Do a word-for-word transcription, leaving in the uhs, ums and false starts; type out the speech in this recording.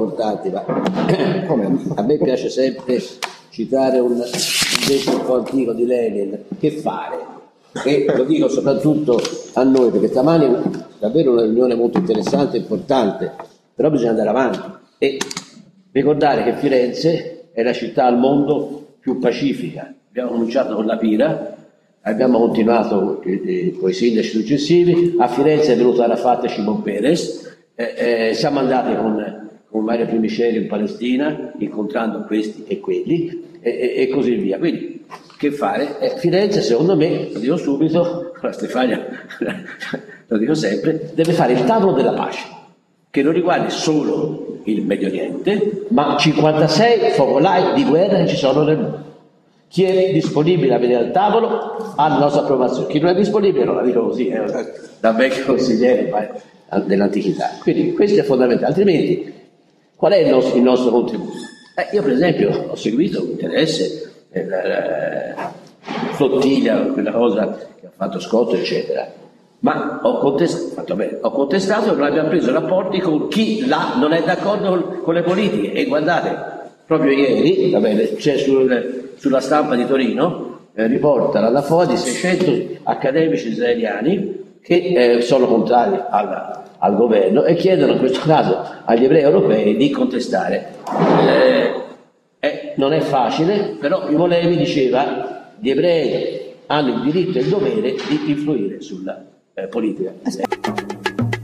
importanti, ma a me piace sempre citare un, un detto un po' antico di Lenin: che fare? E lo dico soprattutto a noi, perché stamani è davvero una riunione molto interessante e importante, però bisogna andare avanti e ricordare che Firenze è la città al mondo più pacifica. Abbiamo cominciato con la Pira, abbiamo continuato con i sindaci successivi, a Firenze è venuto Arafat e Shimon Peres, eh, eh, siamo andati con, con Mario Primiceri in Palestina, incontrando questi e quelli, e, e, e così via. Quindi, che fare? Eh, Firenze, secondo me, lo dico subito, la Stefania lo dico sempre, deve fare il tavolo della pace, che non riguardi solo il Medio Oriente, ma cinquantasei focolai di guerra che ci sono nel mondo. Chi è disponibile a venire al tavolo ha la nostra approvazione, chi non è disponibile non la dico così, eh, da vecchio consigliere dell'antichità. Quindi questo è fondamentale, altrimenti qual è il nostro, il nostro contributo? Eh, io per esempio ho seguito con interesse eh, la, la flottiglia, quella cosa che ha fatto Scott, eccetera, ma ho contestato, fatto bene, ho contestato che non abbiamo preso rapporti con chi là non è d'accordo con, con le politiche. E guardate, proprio ieri, va bene, c'è sul, sulla stampa di Torino, eh, riporta la F O A di seicento accademici israeliani che eh, sono contrari alla, al governo e chiedono in questo caso agli ebrei europei di contestare. Eh, eh, non è facile, però Primo Levi diceva: gli ebrei hanno il diritto e il dovere di influire sulla eh, politica.